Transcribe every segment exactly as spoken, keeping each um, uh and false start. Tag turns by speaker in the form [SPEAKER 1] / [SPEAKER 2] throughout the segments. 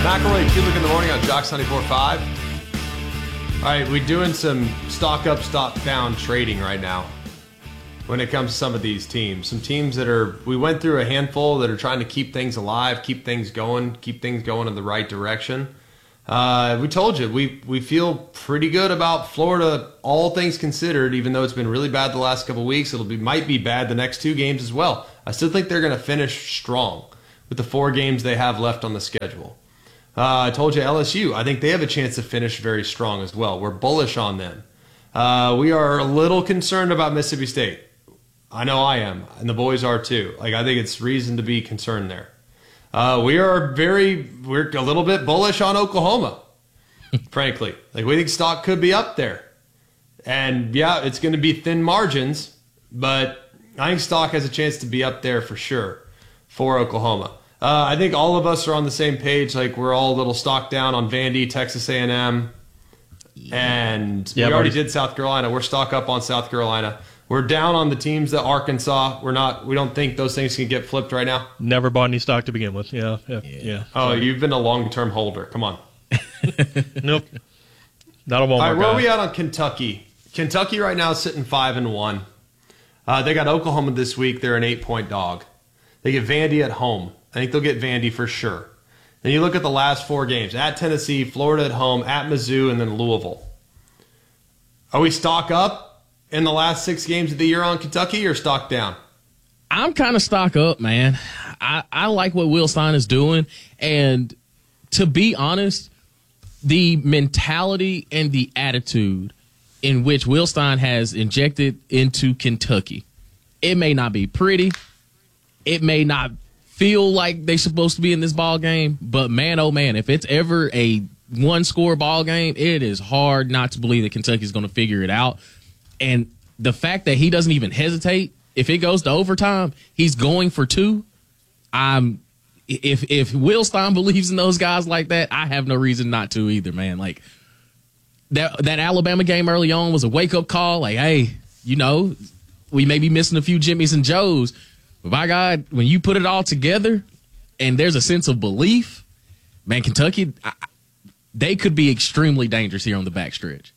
[SPEAKER 1] McElroy, Kulik in the morning on Jocks ninety-four point five. All right, we're doing some stock up, stock down trading right now when it comes to some of these teams. Some teams that are, we went through a handful that are trying to keep things alive, keep things going, keep things going in the right direction. Uh, we told you, we, we feel pretty good about Florida, all things considered, even though it's been really bad the last couple of weeks. It'll be might be bad the next two games as well. I still think they're going to finish strong with the four games they have left on the schedule. Uh, I told you L S U, I think they have a chance to finish very strong as well. We're bullish on them. Uh, we are a little concerned about Mississippi State. I know I am, and the boys are too. Like, I think it's reason to be concerned there. Uh, we are very, we're a little bit bullish on Oklahoma, frankly. Like, we think stock could be up there. And yeah, it's going to be thin margins, but I think stock has a chance to be up there for sure for Oklahoma. Uh, I think all of us are on the same page. Like, we're all a little stock down on Vandy, Texas A and M, and
[SPEAKER 2] yeah,
[SPEAKER 1] we already
[SPEAKER 2] buddy.
[SPEAKER 1] did South Carolina. We're stock up on South Carolina. We're down on the teams that Arkansas. We're not. We don't think those things can get flipped right now.
[SPEAKER 2] Never bought any stock to begin with. Yeah, yeah, yeah. yeah.
[SPEAKER 1] Oh, you've been a long-term holder. Come on.
[SPEAKER 2] Nope. Not a Walmart
[SPEAKER 1] All right, where
[SPEAKER 2] guy.
[SPEAKER 1] are we at on Kentucky? Kentucky right now is sitting five and one. Uh, they got Oklahoma this week. They're an eight-point dog. They get Vandy at home. I think they'll get Vandy for sure. Then you look at the last four games. At Tennessee, Florida at home, at Mizzou, and then Louisville. Are we stock up in the last six games of the year on Kentucky or stock down?
[SPEAKER 3] I'm kind of stock up, man. I, I like what Will Stein is doing. And to be honest, the mentality and the attitude in which Will Stein has injected into Kentucky, it may not be pretty. It may not feel like they're supposed to be in this ball game, but man, oh man, if it's ever a one-score ball game, it is hard not to believe that Kentucky's going to figure it out. And the fact that he doesn't even hesitate, if it goes to overtime, he's going for two. I'm if if Will Stein believes in those guys like that, I have no reason not to either, man. Like that that Alabama game early on was a wake-up call. Like, hey, you know, we may be missing a few Jimmys and Joes. But by God, when you put it all together and there's a sense of belief, man, Kentucky, I, they could be extremely dangerous here on the backstretch.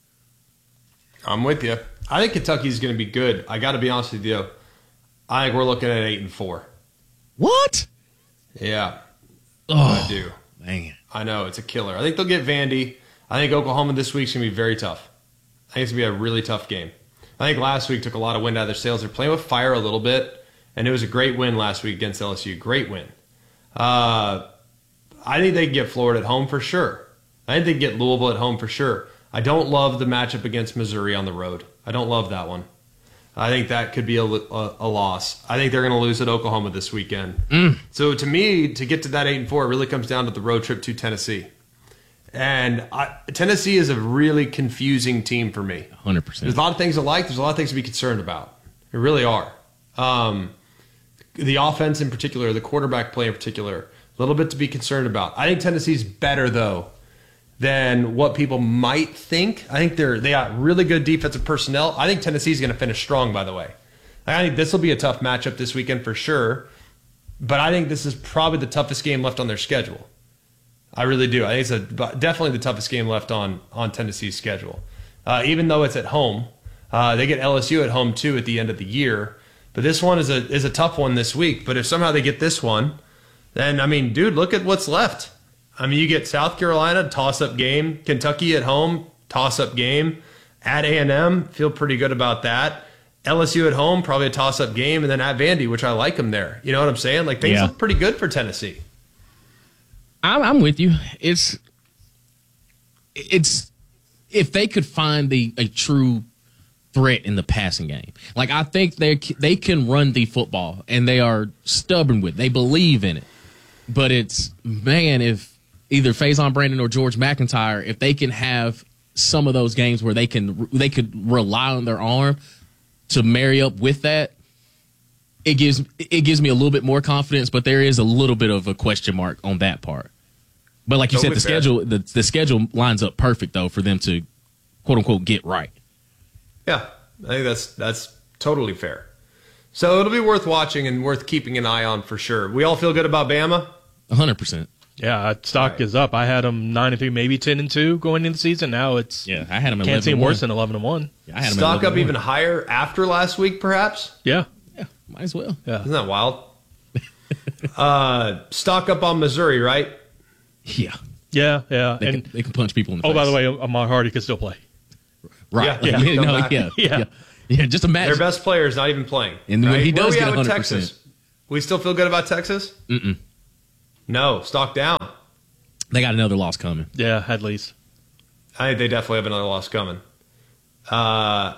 [SPEAKER 1] I'm with you. I think Kentucky's going to be good. I got to be honest with you. I think we're looking at eight and four.
[SPEAKER 3] What?
[SPEAKER 1] Yeah,
[SPEAKER 3] Oh,
[SPEAKER 1] I do.
[SPEAKER 3] man.
[SPEAKER 1] I know it's a killer. I think they'll get Vandy. I think Oklahoma this week's going to be very tough. I think it's going to be a really tough game. I think last week took a lot of wind out of their sails. They're playing with fire a little bit. And it was a great win last week against L S U. Great win. Uh, I think they can get Florida at home for sure. I think they can get Louisville at home for sure. I don't love the matchup against Missouri on the road. I don't love that one. I think that could be a, a, a loss. I think they're going to lose at Oklahoma this weekend.
[SPEAKER 3] Mm.
[SPEAKER 1] So to me, to get to that eight and four, it really comes down to the road trip to Tennessee. And I, Tennessee is a really confusing team for me.
[SPEAKER 3] one hundred percent.
[SPEAKER 1] There's a lot of things I like. There's a lot of things to be concerned about. There really are. Um, The offense in particular, the quarterback play in particular, a little bit to be concerned about. I think Tennessee's better, though, than what people might think. I think they're they got really good defensive personnel. I think Tennessee's going to finish strong, by the way. I think this will be a tough matchup this weekend for sure, but I think this is probably the toughest game left on their schedule. I really do. I think it's a, definitely the toughest game left on, on Tennessee's schedule. Uh, even though it's at home, uh, they get L S U at home, too, at the end of the year. But this one is a is a tough one this week. But if somehow they get this one, then, I mean, dude, look at what's left. I mean, you get South Carolina, toss-up game. Kentucky at home, toss-up game. At A and M, feel pretty good about that. L S U at home, probably a toss-up game. And then at Vandy, which I like them there. You know what I'm saying? Like, things
[SPEAKER 3] Yeah.
[SPEAKER 1] look pretty good for Tennessee.
[SPEAKER 3] I'm, I'm with you. It's it's if they could find the a true threat in the passing game. Like, I think they they can run the football, and they are stubborn with it. They believe in it. But it's, man, if either Faison Brandon or George McIntyre, if they can have some of those games where they can they could rely on their arm to marry up with that, it gives it gives me a little bit more confidence, but there is a little bit of a question mark on that part. But like you
[SPEAKER 1] Totally
[SPEAKER 3] said, the
[SPEAKER 1] fair.
[SPEAKER 3] schedule the, the schedule lines up perfect, though, for them to, quote-unquote, get right.
[SPEAKER 1] Yeah, I think that's that's totally fair. So it'll be worth watching and worth keeping an eye on for sure. We all feel good about Bama?
[SPEAKER 3] one hundred percent.
[SPEAKER 2] Yeah, stock
[SPEAKER 1] Right.
[SPEAKER 2] is up. I had them nine and three, maybe ten and two going into the season. Now it's
[SPEAKER 3] Yeah, I had them.
[SPEAKER 2] can't seem worse than eleven and one.
[SPEAKER 3] Yeah, I had 'em
[SPEAKER 1] Stock
[SPEAKER 3] at
[SPEAKER 1] up even
[SPEAKER 3] eleven
[SPEAKER 1] higher after last week, perhaps?
[SPEAKER 2] Yeah,
[SPEAKER 3] Yeah, might as well.
[SPEAKER 2] yeah.
[SPEAKER 1] Isn't that wild? uh, stock up on Missouri, right?
[SPEAKER 3] Yeah,
[SPEAKER 2] Yeah, yeah.
[SPEAKER 3] they,
[SPEAKER 2] And
[SPEAKER 3] can, they can punch people in the
[SPEAKER 2] oh,
[SPEAKER 3] face.
[SPEAKER 2] by the way, Ahmad Hardy can still play.
[SPEAKER 3] right?
[SPEAKER 1] Yeah,
[SPEAKER 3] Yeah,
[SPEAKER 1] yeah, come
[SPEAKER 3] no,
[SPEAKER 1] back.
[SPEAKER 3] yeah,
[SPEAKER 2] Yeah.
[SPEAKER 3] yeah, yeah. Just imagine.
[SPEAKER 1] Their best player is not even playing.
[SPEAKER 3] And when
[SPEAKER 1] right?
[SPEAKER 3] he does
[SPEAKER 1] Where
[SPEAKER 3] get
[SPEAKER 1] are we at with
[SPEAKER 3] one hundred percent.
[SPEAKER 1] Texas? We still feel good about Texas?
[SPEAKER 3] Mm-mm.
[SPEAKER 1] No, stock down.
[SPEAKER 3] They got another loss coming.
[SPEAKER 2] Yeah, at least.
[SPEAKER 1] I think they definitely have another loss coming. Uh,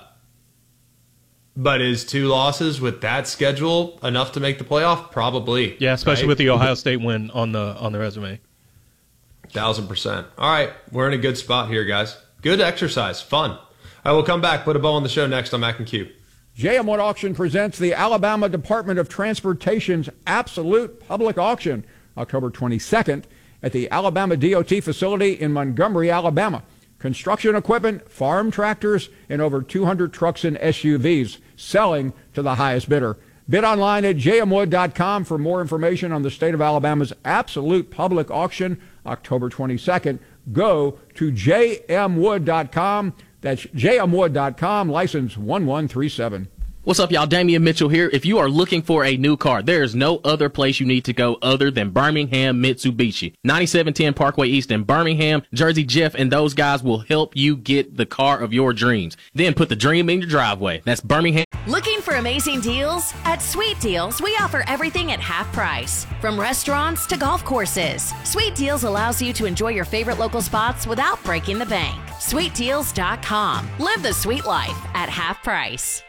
[SPEAKER 1] but is two losses with that schedule enough to make the playoff? Probably.
[SPEAKER 2] Yeah, especially
[SPEAKER 1] right?
[SPEAKER 2] with the Ohio State win on the on the resume.
[SPEAKER 1] Thousand percent. All right, we're in a good spot here, guys. Good exercise, fun. All right, we'll come back. Put a bow on the show next on Mac and Q.
[SPEAKER 4] J M Wood Auction presents the Alabama Department of Transportation's Absolute Public Auction, October twenty-second, at the Alabama D O T facility in Montgomery, Alabama. Construction equipment, farm tractors, and over two hundred trucks and S U Vs selling to the highest bidder. Bid online at j m wood dot com for more information on the state of Alabama's Absolute Public Auction, October twenty-second. Go to j m wood dot com. That's j m wood dot com, license one one three seven.
[SPEAKER 5] What's up, y'all? Damian Mitchell here. If you are looking for a new car, there is no other place you need to go other than Birmingham Mitsubishi. ninety-seven ten Parkway East in Birmingham. Jersey Jeff and those guys will help you get the car of your dreams. Then put the dream in your driveway. That's Birmingham.
[SPEAKER 6] Looking for amazing deals? At Sweet Deals, we offer everything at half price. From restaurants to golf courses, Sweet Deals allows you to enjoy your favorite local spots without breaking the bank. sweet deals dot com. Live the sweet life at half price.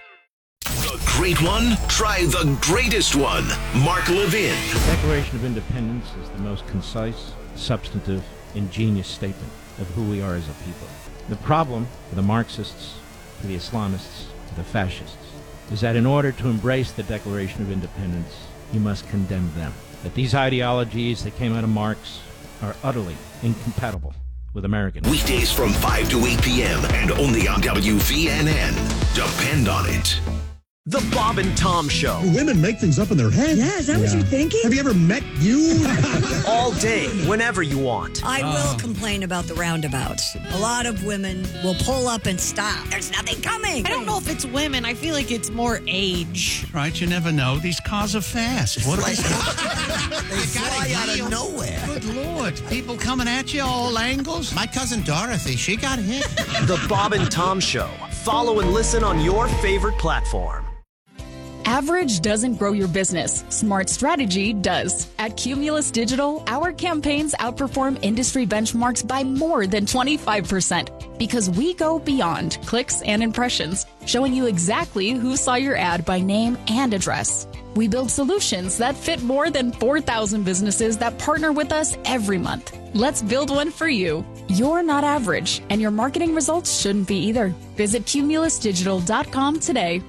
[SPEAKER 7] The great one? Try the greatest one. Mark Levin.
[SPEAKER 8] The Declaration of Independence is the most concise, substantive, ingenious statement of who we are as a people. The problem for the Marxists, for the Islamists, for the fascists, is that in order to embrace the Declaration of Independence, you must condemn them. That these ideologies that came out of Marx are utterly incompatible with American.
[SPEAKER 7] Weekdays from five to eight p.m. and only on W V N N. Depend on it.
[SPEAKER 9] The Bob and Tom Show.
[SPEAKER 10] Women make things up in their head.
[SPEAKER 11] Yeah, is that yeah. what you're thinking?
[SPEAKER 10] Have you ever met you?
[SPEAKER 9] All day, whenever you want.
[SPEAKER 11] I will complain about the roundabouts. A lot of women will pull up and stop. There's nothing coming.
[SPEAKER 12] I don't know if it's women. I feel like it's more age.
[SPEAKER 10] Right, you never know. These cars are fast. What
[SPEAKER 9] Like,
[SPEAKER 10] they
[SPEAKER 9] they fly out of nowhere.
[SPEAKER 10] Good Lord. People coming at you all angles. My cousin Dorothy, she got hit.
[SPEAKER 9] The Bob and Tom Show. Follow and listen on your favorite platform.
[SPEAKER 13] Average doesn't grow your business. Smart strategy does. At Cumulus Digital, our campaigns outperform industry benchmarks by more than twenty-five percent because we go beyond clicks and impressions, showing you exactly who saw your ad by name and address. We build solutions that fit more than four thousand businesses that partner with us every month. Let's build one for you. You're not average, and your marketing results shouldn't be either. Visit cumulus digital dot com today.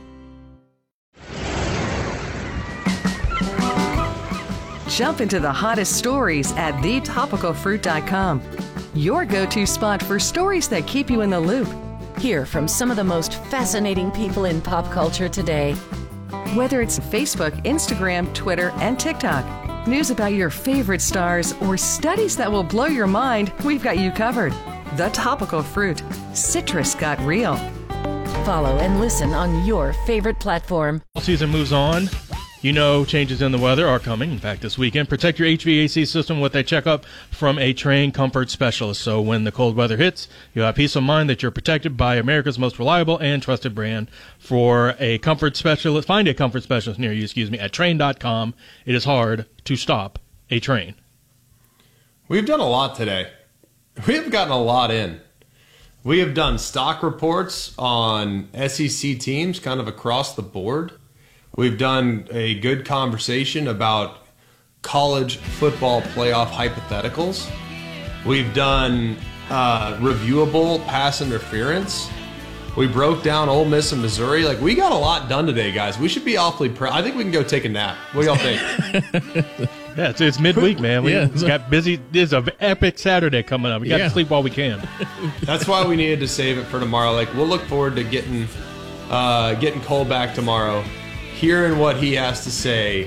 [SPEAKER 14] Jump into the hottest stories at the topical fruit dot com. Your go-to spot for stories that keep you in the loop.
[SPEAKER 15] Hear from some of the most fascinating people in pop culture today.
[SPEAKER 14] Whether it's Facebook, Instagram, Twitter, and TikTok, news about your favorite stars, or studies that will blow your mind, we've got you covered. The Topical Fruit. Citrus got real.
[SPEAKER 15] Follow and listen on your favorite platform.
[SPEAKER 2] Season moves on. You know changes in the weather are coming. In fact, this weekend, protect your H V A C system with a checkup from a trained comfort specialist. So when the cold weather hits, you have peace of mind that you're protected by America's most reliable and trusted brand. For a comfort specialist, find a comfort specialist near you, excuse me, at train dot com. It is hard to stop a train.
[SPEAKER 1] We've done a lot today. We have gotten a lot in. We have done stock reports on S E C teams kind of across the board. We've done a good conversation about college football playoff hypotheticals. We've done uh, reviewable pass interference. We broke down Ole Miss and Missouri. Like, we got a lot done today, guys. We should be awfully proud. I think we can go take a nap. What do y'all think?
[SPEAKER 2] Yeah, it's, it's midweek, man. We
[SPEAKER 3] Yeah.
[SPEAKER 2] got busy. There's an epic Saturday coming up. We got
[SPEAKER 3] Yeah.
[SPEAKER 2] to sleep while we can.
[SPEAKER 1] That's why we needed to save it for tomorrow. Like, we'll look forward to getting uh, getting Cole back tomorrow, hearing what he has to say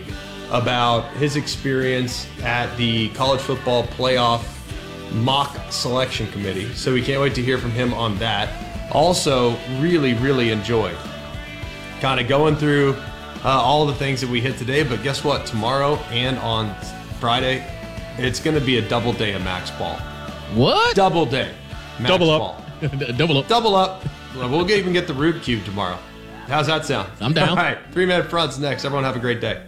[SPEAKER 1] about his experience at the College Football Playoff Mock Selection Committee. So we can't wait to hear from him on that. Also, really, really enjoyed kind of going through uh, all the things that we hit today. But guess what? Tomorrow and on Friday, it's going to be a double day of Max Ball.
[SPEAKER 3] What?
[SPEAKER 1] Double day. Max
[SPEAKER 3] Double up.
[SPEAKER 1] Ball.
[SPEAKER 3] Double up.
[SPEAKER 1] Double up. We'll even get the Rube Cube tomorrow. How's that sound?
[SPEAKER 3] I'm down.
[SPEAKER 1] All right. Three Minute Fronts next. Everyone have a great day.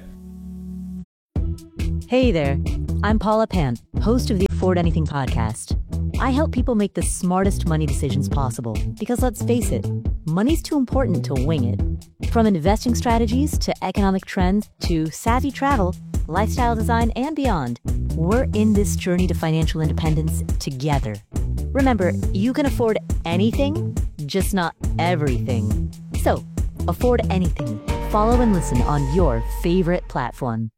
[SPEAKER 16] Hey there. I'm Paula Pant, host of the Afford Anything podcast. I help people make the smartest money decisions possible because, let's face it, money's too important to wing it. From investing strategies to economic trends to savvy travel, lifestyle design, and beyond, we're in this journey to financial independence together. Remember, you can afford anything, just not everything. So, afford anything. Follow and listen on your favorite platform.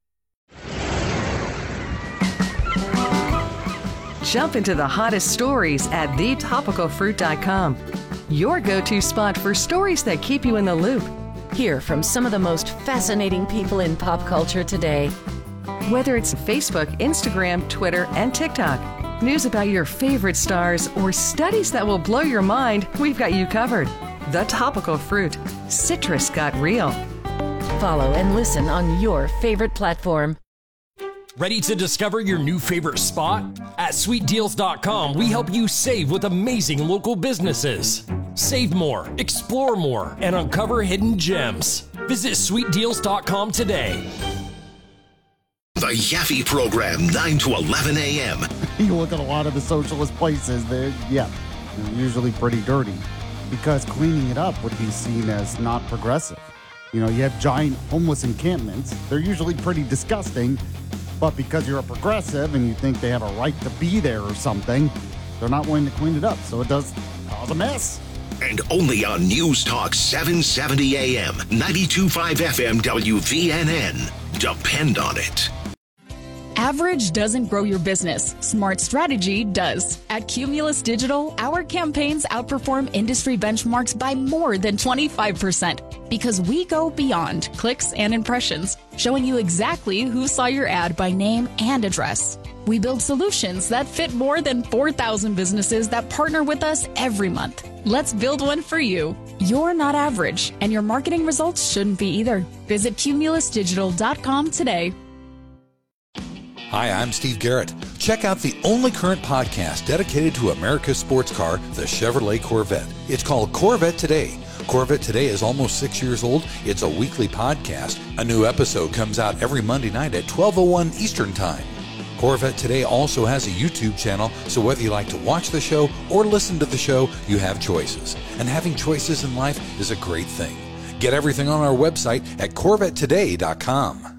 [SPEAKER 14] Jump into the hottest stories at the topical fruit dot com. Your go-to spot for stories that keep you in the loop.
[SPEAKER 15] Hear from some of the most fascinating people in pop culture today.
[SPEAKER 14] Whether it's Facebook, Instagram, Twitter, and TikTok, news about your favorite stars, or studies that will blow your mind, we've got you covered. The Topical Fruit. Citrus got real.
[SPEAKER 15] Follow and listen on your favorite platform.
[SPEAKER 17] Ready to discover your new favorite spot? At sweet deals dot com, we help you save with amazing local businesses. Save more, explore more, and uncover hidden gems. Visit sweet deals dot com today.
[SPEAKER 7] The Yaffe Program, nine to eleven a.m.
[SPEAKER 18] You look at a lot of the socialist places, they're, yeah, they're usually pretty dirty because cleaning it up would be seen as not progressive. You know, you have giant homeless encampments. They're usually pretty disgusting, but because you're a progressive and you think they have a right to be there or something, they're not willing to clean it up, so it does cause a mess.
[SPEAKER 7] And only on News Talk seven seventy A M, ninety-two point five F M W V N N. Depend on it.
[SPEAKER 13] Average doesn't grow your business. Smart strategy does. At Cumulus Digital, our campaigns outperform industry benchmarks by more than twenty-five percent because we go beyond clicks and impressions, showing you exactly who saw your ad by name and address. We build solutions that fit more than four thousand businesses that partner with us every month. Let's build one for you. You're not average, and your marketing results shouldn't be either. Visit cumulus digital dot com today.
[SPEAKER 19] Hi, I'm Steve Garrett. Check out the only current podcast dedicated to America's sports car, the Chevrolet Corvette. It's called Corvette Today. Corvette Today is almost six years old. It's a weekly podcast. A new episode comes out every Monday night at twelve oh one Eastern Time. Corvette Today also has a YouTube channel, so whether you like to watch the show or listen to the show, you have choices. And having choices in life is a great thing. Get everything on our website at corvette today dot com.